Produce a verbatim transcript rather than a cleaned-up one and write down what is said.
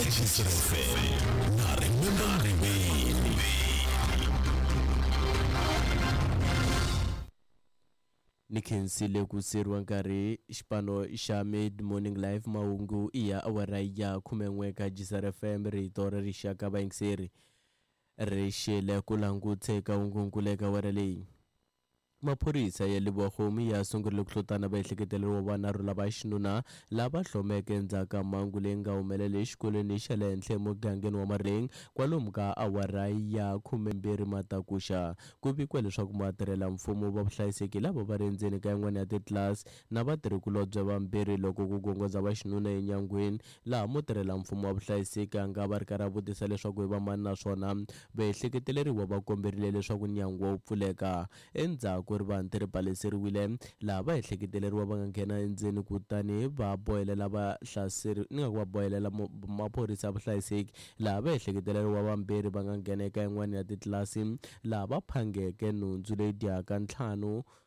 Kiss F M. Na remember remain. Nikhensile ku seriwa nkarhi xipano xa Mid Morning Live mahungu iya awara ya khume n'we ka Gisar F M rito ra rixaka vayingiseri ri xile ku languteka ungunguleka wara leyi. Maphorisa ya le Bokgoni ya sungurile ku hlotana vaehleketeleriwa vanharhu lava xinuna lava hlomeke endzhaku mangu leyi nga humelela exikolweni xa le henhla emugangeni wa Mareng kwalomu ka awara ya khume mbirhi matakuxa. Ku vikiwa leswaku vatirhela mfumo va vuhlayiseki lava va ri endzeni ka yin'wana ya titlilasi na vatirhikulobye vambirhi loko ku gongoza va xinuna enyangweni laha mutirhela mfumo wa vuhlayiseki a nga va ri karhi a vutisa leswaku hi va mani naswona vaehleketeleriwa va komberile leswaku nyangu wu pfuleka endzhaku ku ri vanhu ri baleseriwile laha va ehleketeleriwa va nga nghena endzeni kutani va bohelela va hlaseri ni nga ku va bohelela maphorisa ya vuhlayiseki laha va ehleketeleriwa vambirhi va nga nghena eka yin'wana ya titlilasi laha va phangeke nhundzu leyi dyaka ntlhanu